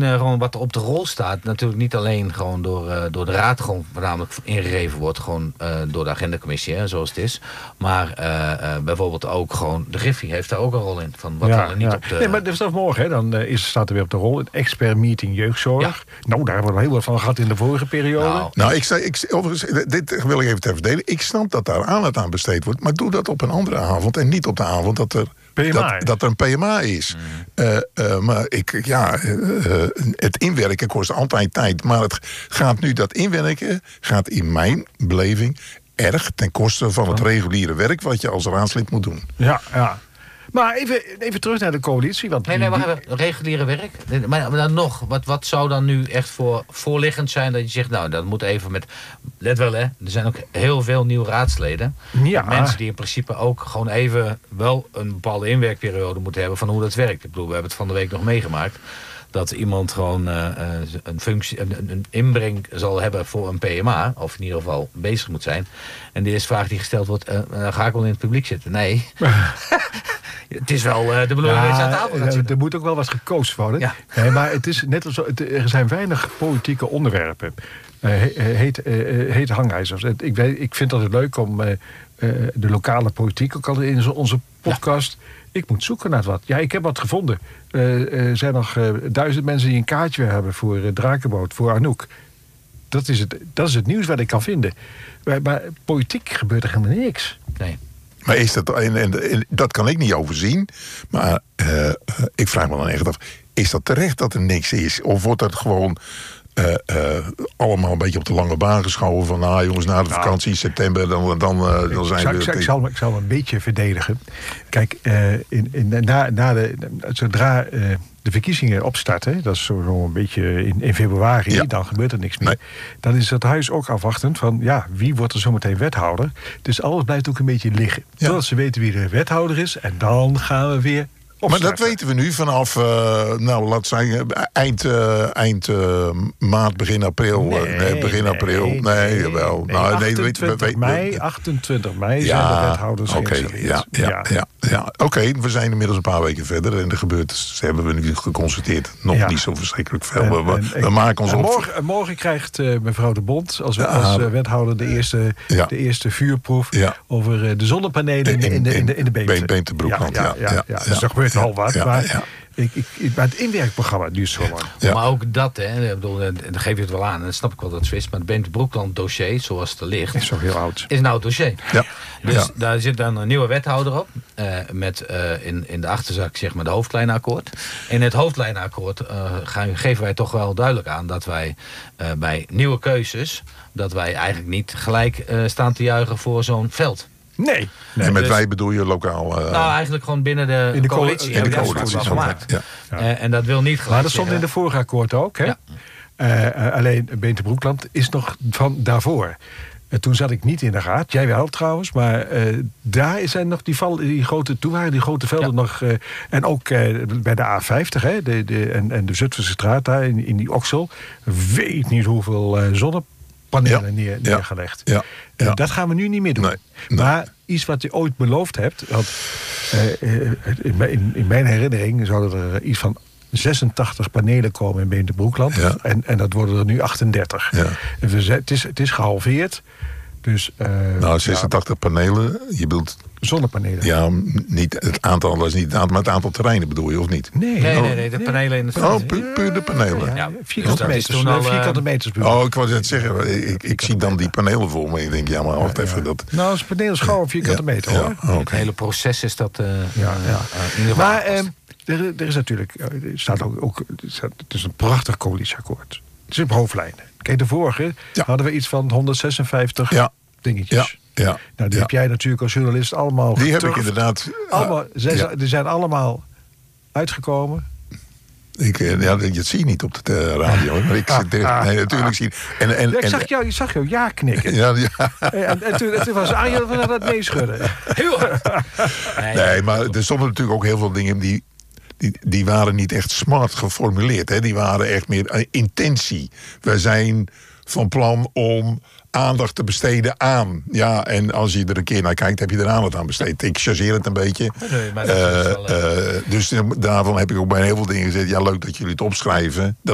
gewoon wat op de rol staat, natuurlijk niet alleen gewoon door de raad gewoon voornamelijk ingegeven wordt, gewoon door de agendacommissie, hè, zoals het is. Maar bijvoorbeeld ook gewoon, de Griffie heeft daar ook een rol in. Van wat er niet op de... Nee, maar vanaf morgen, hè, dan staat er weer op de rol een expert-meeting jeugdzorg. Ja. Nou, daar hebben we heel wat van gehad in de vorige periode. Overigens, dit wil ik even ter verdelen. Ik snap dat daar aandacht aan besteed wordt, maar doe dat op een andere avond en niet op de avond dat er een PMA is. Maar het inwerken kost altijd tijd. Maar dat inwerken gaat in mijn beleving erg ten koste van het reguliere werk wat je als raadslid moet doen. Ja. Maar even terug naar de coalitie. Want Nee, wacht even. Reguliere werk? Maar dan nog, wat zou dan nu echt voorliggend zijn dat je zegt, nou, dat moet even met... Let wel, hè, er zijn ook heel veel nieuwe raadsleden. Ja. Mensen die in principe ook gewoon even wel een bepaalde inwerkperiode moeten hebben van hoe dat werkt. Ik bedoel, we hebben het van de week nog meegemaakt. Dat iemand gewoon een inbreng zal hebben voor een PMA. Of in ieder geval bezig moet zijn. En de eerste vraag die gesteld wordt, dan ga ik wel in het publiek zitten. Nee. Het is wel de bedoeling dat je aan tafel gaat zitten. Er moet ook wel wat gecoacht worden. Ja. Nee, maar het is net als er zijn weinig politieke onderwerpen. Heet hangijzers. Ik vind het leuk om de lokale politiek, ook al in onze podcast... Ja. Ik moet zoeken naar wat. Ja, ik heb wat gevonden. Er zijn nog 1000 mensen die een kaartje hebben voor Drakenboot, voor Anouk. Dat is het nieuws wat ik kan vinden. Maar politiek gebeurt er helemaal niks. Nee. Maar is dat, en dat kan ik niet overzien. Maar ik vraag me dan echt af, is dat terecht dat er niks is? Of wordt dat gewoon allemaal een beetje op de lange baan geschoven van, nou jongens, na de vakantie, september, dan zijn we... Ik zal een beetje verdedigen. Kijk, zodra de verkiezingen opstarten, dat is zo een beetje in februari, dan gebeurt er niks meer. Nee. Dan is het huis ook afwachtend van, wie wordt er zometeen wethouder? Dus alles blijft ook een beetje liggen. Totdat ze weten wie de wethouder is, en dan gaan we weer opstarten. Maar dat weten we nu vanaf, laat zeggen, eind maart, begin april. Begin april. Nee, jawel. 28 mei zijn de wethouders geïnstalleerd. Oké, we zijn inmiddels een paar weken verder. En hebben we nu geconstateerd, nog niet zo verschrikkelijk veel. We maken ons op. Morgen krijgt mevrouw de Bond als wethouder de eerste vuurproef over de zonnepanelen in de Beemte-Broekland. Dus er gebeurt al wat. Maar het inwerkprogramma duurt zo lang. Ja. Maar ook dat, hè, dan geef je het wel aan. En dan snap ik wel dat het zo is. Maar het Beemte-Broekland dossier, zoals het er ligt, is zo heel oud. Is een oud dossier. Ja. Dus daar zit dan een nieuwe wethouder op. Met in de achterzak zeg maar de hoofdlijnenakkoord. In het hoofdlijnenakkoord geven wij toch wel duidelijk aan dat wij bij nieuwe keuzes, dat wij eigenlijk niet gelijk staan te juichen voor zo'n veld. Nee. En met wij bedoel je lokaal? Nou, eigenlijk gewoon binnen de coalitie. In de coalitie gemaakt. En dat wil niet gelijk. Maar dat stond in de vorige akkoord ook, hè? Ja. Alleen Beemte-Broekland is nog van daarvoor. Toen zat ik niet in de raad. Jij wel trouwens. Maar daar zijn nog die grote velden nog. En ook bij de A50, hè, en de Zutphense straat daar in die Oksel. Weet niet hoeveel zonnepanelen neergelegd. Ja. Dat gaan we nu niet meer doen. Nee. Maar iets wat je ooit beloofd hebt. Want, in mijn herinnering zouden er iets van 86 panelen komen in Beemte-Broekland. Ja. En dat worden er nu 38. Ja. Het is gehalveerd. Dus, 86 panelen, je bedoelt... Zonnepanelen. Ja, niet het aantal, dat is niet het aantal, maar het aantal terreinen bedoel je, of niet? Nee, de panelen in de stad. Puur de panelen. Ja, vierkante meters. Ik wou net zeggen, ik zie dan die panelen voor me. Ik denk, maar wacht even. Dat... Nou, als paneel is gewoon 4 meter, hoor. Het hele proces is dat... Maar er is natuurlijk... Het is een prachtig coalitieakkoord. Het is op hoofdlijnen. Kijk, de vorige hadden we iets van 156 dingetjes. Ja. Nou, die heb jij natuurlijk als journalist allemaal Die heb ik inderdaad... Die zijn allemaal uitgekomen. Dat zie je niet op de radio. Maar ik zit natuurlijk zie ik zag jou ja knikken. En toen was Arjen van dat meeschudden. Heel Nee, maar er stonden natuurlijk ook heel veel dingen die waren niet echt smart geformuleerd. Hè. Die waren echt meer intentie. We zijn van plan om aandacht te besteden aan. Ja, en als je er een keer naar kijkt, heb je er aandacht aan besteed. Ik chargeer het een beetje. Nee, maar dat is wel, dus daarvan heb ik ook bij heel veel dingen gezegd, leuk dat jullie het opschrijven.